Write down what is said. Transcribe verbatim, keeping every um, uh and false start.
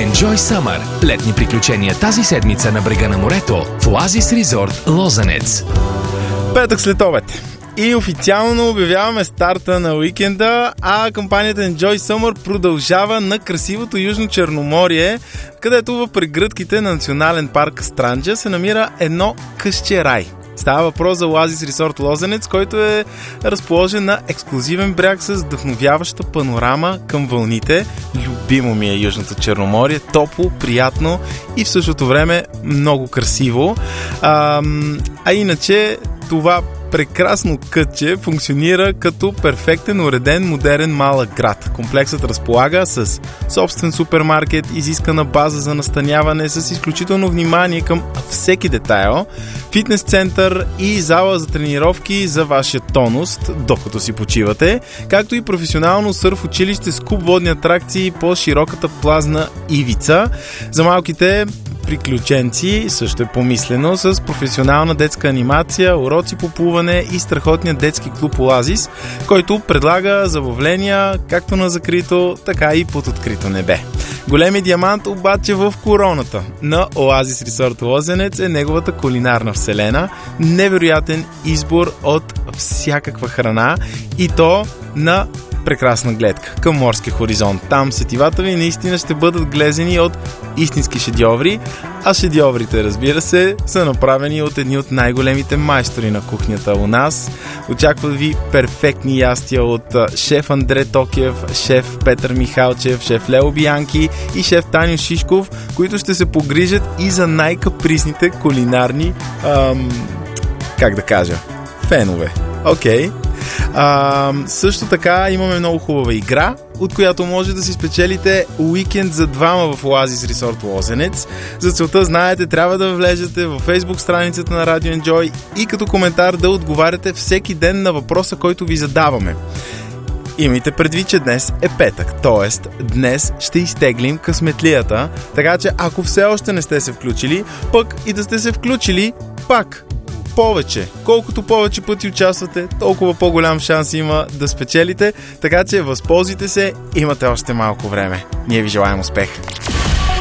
Enjoy Summer. Летни приключения тази седмица на брега на морето в Oasis Resort Лозенец. Петък след обед. И официално обявяваме старта на уикенда, а кампанията Enjoy Summer продължава на красивото Южно Черноморие, където в прегръдките на Национален парк Странджа се намира едно късче рай. Става въпрос за Oasis Resort Лозенец, който е разположен на ексклузивен бряг с вдъхновяваща панорама към вълните. Любимо ми е Южното Черноморие. Топло, приятно и в същото време много красиво. А, а иначе това прекрасно кътче функционира като перфектен, уреден, модерен малък град. Комплексът разполага с собствен супермаркет, изискана база за настаняване с изключително внимание към всеки детайл, фитнес център и зала за тренировки за вашия тонус, докато си почивате, както и професионално сърф училище с куп водни атракции по широката плазна ивица. За малките приключенци също е помислено с професионална детска анимация, уроци по плуване и страхотния детски клуб Оазис, който предлага забавления както на закрито, така и под открито небе. Големи диамант обаче в короната на Oasis Resort Лозенец е неговата кулинарна вселена, невероятен избор от всякаква храна и то на прекрасна гледка към морския хоризонт. Там сетивата ви наистина ще бъдат глезени от истински шедьоври, а шедьоврите, разбира се, са направени от едни от най-големите майстори на кухнята у нас. Очакват ви перфектни ястия от шеф Андре Токев, шеф Петър Михалчев, шеф Лео Бианки и шеф Таню Шишков, които ще се погрижат и за най-капризните кулинарни ам, как да кажа, фенове. Окей. Okay. Uh, също така имаме много хубава игра, от която може да си спечелите уикенд за двама в Oasis Resort Лозенец. За целта, знаете, трябва да влезете във Facebook страницата на Radio Enjoy и като коментар да отговаряте всеки ден на въпроса, който ви задаваме. Имайте предвид, че днес е петък, т.е. днес ще изтеглим късметлията, така че ако все още не сте се включили, пък и да сте се включили, пак повече. Колкото повече пъти участвате, толкова по-голям шанс има да спечелите, така че възползвайте се, имате още малко време. Ние ви желаем успех!